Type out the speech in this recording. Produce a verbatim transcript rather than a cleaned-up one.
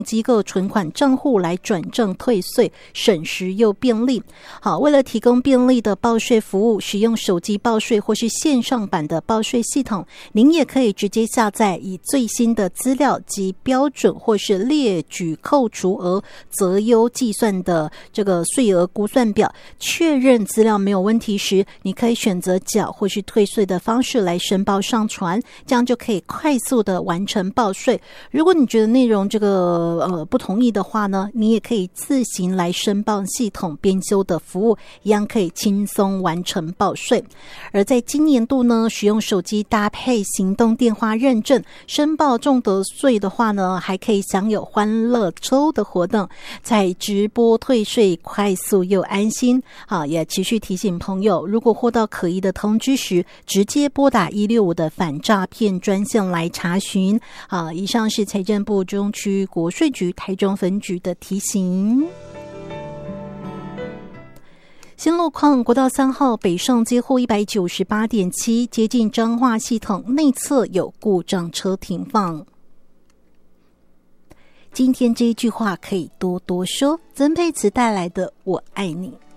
机构存款账户来转账退税，省时又便利。好，为了提供便利的报税服务，使用手机报税或是线上版的报税系统，您也可以直接下载以最新的资料及标准或是列举扣除额择优计算的这个税额估算表，确认资料没有问题时，你可以选择缴或是退税的方式来申报上传，这样就可以快速的完成报税。如果你觉得内容这个呃不同意的话呢，你也可以自行来申报系统编修的服务，一样可以轻松完成报税。而在今年度呢，使用手机搭配行动电话认证申报重得税的话呢，还可以享有欢乐周的活动，在直播退税快速又安心。好，也持续提醒朋友，如果获到可疑的通知时，直接拨打一六五的反诈骗专线来查询。好，以上是财政部中区国税局台中分局的提醒。新路况，国道三号北上街后 一百九十八点七 接近彰化系统内侧有故障车停放。今天这一句话可以多多说，曾沛慈带来的我爱你。